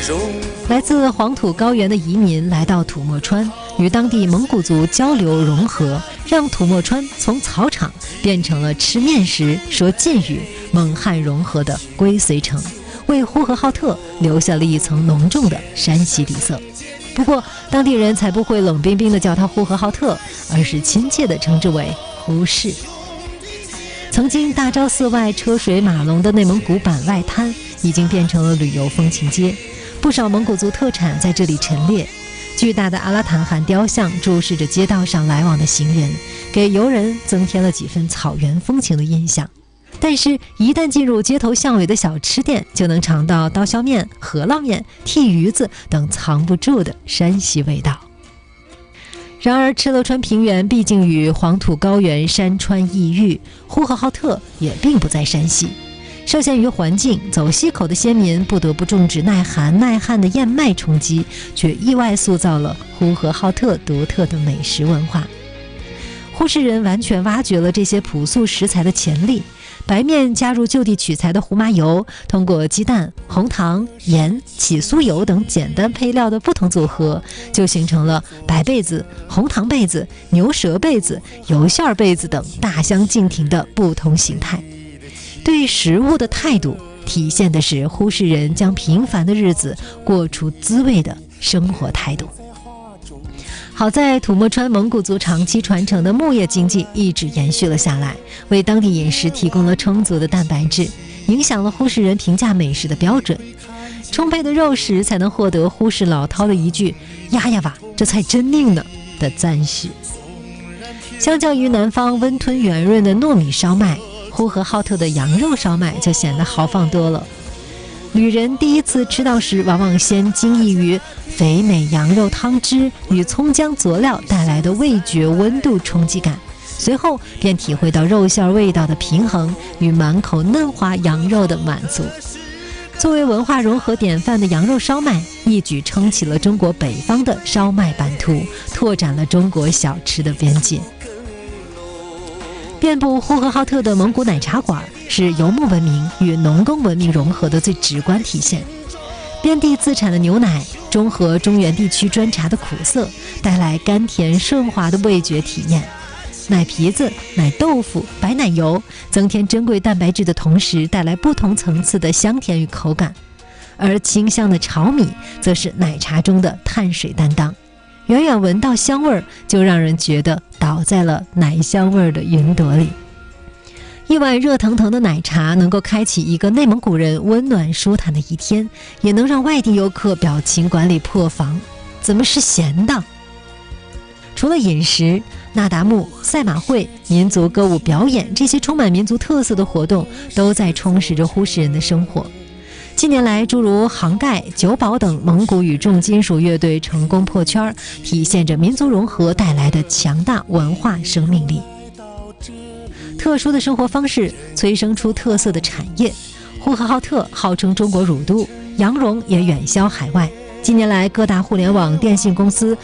来自黄土高原的移民来到土默川，与当地蒙古族交流融合，让土默川从草场变成了吃面时说晋语、蒙汉融合的归绥城，为呼和浩特留下了一层浓重的山西底色。不过当地人才不会冷冰冰地叫它呼和浩特，而是亲切地称之为呼市。曾经大昭寺外车水马龙的内蒙古板外滩已经变成了旅游风情街，不少蒙古族特产在这里陈列。巨大的阿拉坦汗雕像注视着街道上来往的行人，给游人增添了几分草原风情的印象。但是一旦进入街头巷尾的小吃店，就能尝到刀削面、饸饹面、剔鱼子等藏不住的山西味道。然而敕勒川平原毕竟与黄土高原山川异域，呼和浩特也并不在山西。受限于环境，走西口的先民不得不种植耐寒耐旱的燕麦充饥，却意外塑造了呼和浩特独特的美食文化。呼市人完全挖掘了这些朴素食材的潜力，白面加入就地取材的胡麻油，通过鸡蛋、红糖、盐、起酥油等简单配料的不同组合，就形成了白被子、红糖被子、牛舌被子、油馅被子等大相径庭的不同形态。对食物的态度体现的是呼市人将平凡的日子过出滋味的生活态度。好在土默川蒙古族长期传承的牧业经济一直延续了下来，为当地饮食提供了充足的蛋白质，影响了呼市人评价美食的标准。充沛的肉食才能获得呼市老饕的一句“呀呀吧，这菜真硬呢”的赞许。相较于南方温吞圆润的糯米烧麦，呼和浩特的羊肉烧麦就显得豪放多了。旅人第一次吃到时，往往先惊异于肥美羊肉汤汁与葱姜佐料带来的味觉温度冲击感，随后便体会到肉馅味道的平衡与满口嫩滑羊肉的满足。作为文化融合典范的羊肉烧麦，一举撑起了中国北方的烧麦版图，拓展了中国小吃的边界。遍布呼和浩特的蒙古奶茶馆是游牧文明与农耕文明融合的最直观体现。遍地自产的牛奶中和中原地区砖茶的苦涩，带来甘甜顺滑的味觉体验。奶皮子、奶豆腐、白奶油增添珍贵蛋白质的同时，带来不同层次的香甜与口感。而清香的炒米则是奶茶中的碳水担当，远远闻到香味儿，就让人觉得倒在了奶香味儿的云朵里。一碗热腾腾的奶茶能够开启一个内蒙古人温暖舒坦的一天，也能让外地游客表情管理破防。怎么是咸的？除了饮食，那达慕、赛马会、民族歌舞表演这些充满民族特色的活动都在充实着呼市人的生活。近年来，诸如杭盖、九宝等蒙古与重金属乐队成功破圈，体现着民族融合带来的强大文化生命力。特殊的生活方式催生出特色的产业，呼和浩特号称中国乳都，羊绒也远销海外。近年来，各大互联网电信公司